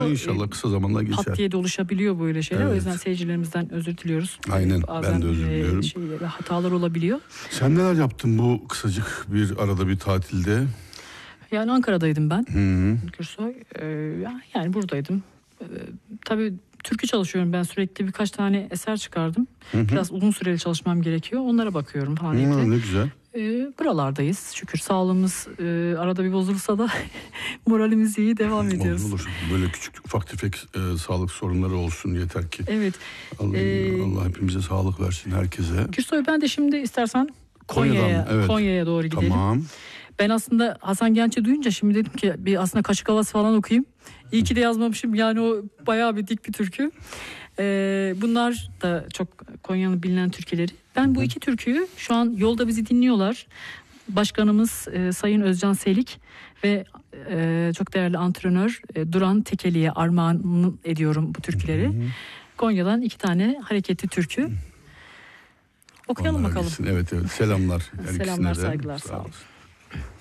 İnşallah kısa zamanda geçer. Pat diye de oluşabiliyor böyle şeyler. Evet. O yüzden seyircilerimizden özür diliyoruz. Aynen, Bazen ben de özür diliyorum. Hatalar olabiliyor. Sen neler yaptın bu kısacık arada bir tatilde? Yani Ankara'daydım ben. Hı-hı. Gürsoy. Yani buradaydım. Tabii türkü çalışıyorum ben, sürekli birkaç tane eser çıkardım. Hı-hı. Biraz uzun süreli çalışmam gerekiyor. Onlara bakıyorum falan. Ne güzel. Buralardayız. Şükür sağlığımız arada bir bozulsa da moralimiz iyi, devam ediyoruz. Olur. Böyle küçük ufak tefek sağlık sorunları olsun yeter ki. Evet. Allah hepimize sağlık versin, herkese. Gürsoy, ben de şimdi istersen Konya'ya doğru gidelim. Tamam. Ben aslında Hasan Genç'i duyunca şimdi dedim ki bir aslında Kaşık Havası falan okuyayım. İyi ki de yazmamışım, yani o bayağı bir dik bir türkü. Bunlar da çok Konya'nın bilinen türküleri. Ben bu iki türküyü, şu an yolda bizi dinliyorlar. Başkanımız Sayın Özcan Selik ve çok değerli antrenör Duran Tekeli'ye armağan ediyorum bu türküleri. Konya'dan 2 tane hareketli türkü. Okuyalım bakalım. Evet. Selamlar. Selamlar, saygılar, sağ olun.